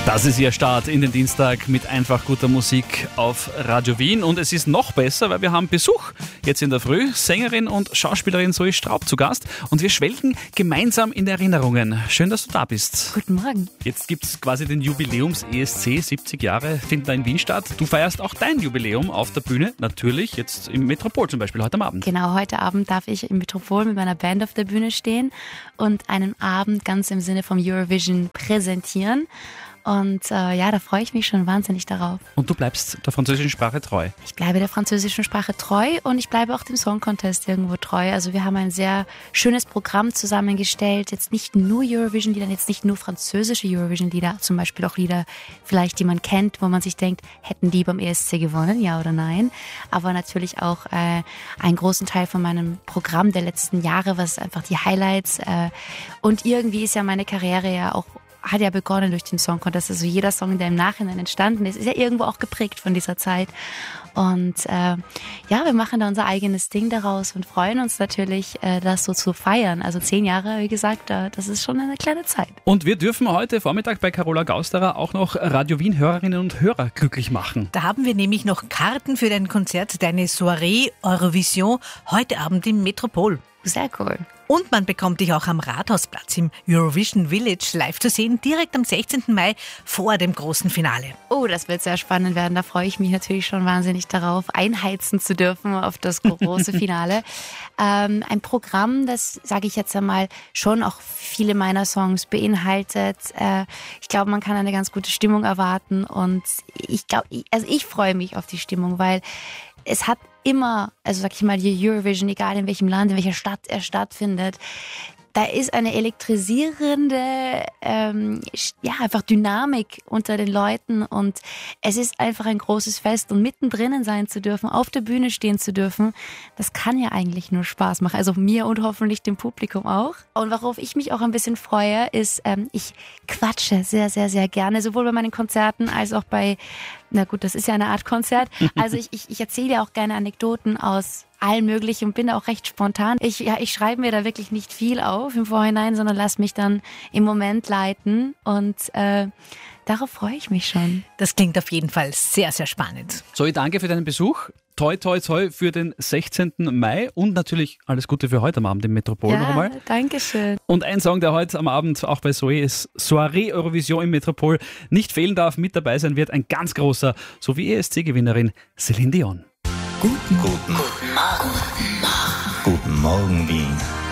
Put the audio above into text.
Das ist Ihr Start in den Dienstag mit einfach guter Musik auf Radio Wien. Und es ist noch besser, weil wir haben Besuch jetzt in der Früh. Sängerin und Schauspielerin Zoe Straub zu Gast. Und wir schwelgen gemeinsam in Erinnerungen. Schön, dass du da bist. Guten Morgen. Jetzt gibt es quasi den Jubiläums-ESC. 70 Jahre finden da in Wien statt. Du feierst auch dein Jubiläum auf der Bühne. Natürlich jetzt im Metropol zum Beispiel, heute am Abend. Genau, heute Abend darf ich im Metropol mit meiner Band auf der Bühne stehen und einen Abend ganz im Sinne vom Eurovision präsentieren. Und da freue ich mich schon wahnsinnig darauf. Und du bleibst der französischen Sprache treu? Ich bleibe der französischen Sprache treu und ich bleibe auch dem Song Contest irgendwo treu. Also wir haben ein sehr schönes Programm zusammengestellt. Jetzt nicht nur Eurovision-Lieder, jetzt nicht nur französische Eurovision-Lieder, zum Beispiel auch Lieder vielleicht, die man kennt, wo man sich denkt, hätten die beim ESC gewonnen, ja oder nein. Aber natürlich auch einen großen Teil von meinem Programm der letzten Jahre, was einfach die Highlights. Und irgendwie ist ja meine Karriere hat ja begonnen durch den Song Contest. Also jeder Song, der im Nachhinein entstanden ist ja irgendwo auch geprägt von dieser Zeit. Und wir machen da unser eigenes Ding daraus und freuen uns natürlich, das so zu feiern. Also 10 Jahre, wie gesagt, das ist schon eine kleine Zeit. Und wir dürfen heute Vormittag bei Carola Gausterer auch noch Radio Wien Hörerinnen und Hörer glücklich machen. Da haben wir nämlich noch Karten für dein Konzert, deine Soiree Eurovision, heute Abend im Metropol. Sehr cool. Und man bekommt dich auch am Rathausplatz im Eurovision Village live zu sehen, direkt am 16. Mai vor dem großen Finale. Oh, das wird sehr spannend werden. Da freue ich mich natürlich schon wahnsinnig darauf, einheizen zu dürfen auf das große Finale. Ein Programm, das, sage ich jetzt einmal, schon auch viele meiner Songs beinhaltet. Ich glaube, man kann eine ganz gute Stimmung erwarten und ich freue mich auf die Stimmung, weil es hat immer, also sag ich mal, die Eurovision, egal in welchem Land, in welcher Stadt er stattfindet, da ist eine elektrisierende, einfach Dynamik unter den Leuten und es ist einfach ein großes Fest und mittendrin sein zu dürfen, auf der Bühne stehen zu dürfen, das kann ja eigentlich nur Spaß machen, also mir und hoffentlich dem Publikum auch. Und worauf ich mich auch ein bisschen freue, ist, ich quatsche sehr, sehr, sehr gerne, sowohl bei meinen Konzerten als auch bei, na gut, das ist ja eine Art Konzert, also ich erzähle ja auch gerne Anekdoten aus allen möglichen und bin da auch recht spontan. Ich schreibe mir da wirklich nicht viel auf im Vorhinein, sondern lasse mich dann im Moment leiten und darauf freue ich mich schon. Das klingt auf jeden Fall sehr, sehr spannend. Zoe, danke für deinen Besuch. Toi, toi, toi für den 16. Mai und natürlich alles Gute für heute am Abend im Metropol noch einmal. Danke schön. Und ein Song, der heute am Abend auch bei Zoe ist, Soiree Eurovision im Metropol, nicht fehlen darf, mit dabei sein wird, ein ganz großer, sowie ESC-Gewinnerin Celine Dion. Guten Morgen, Wien.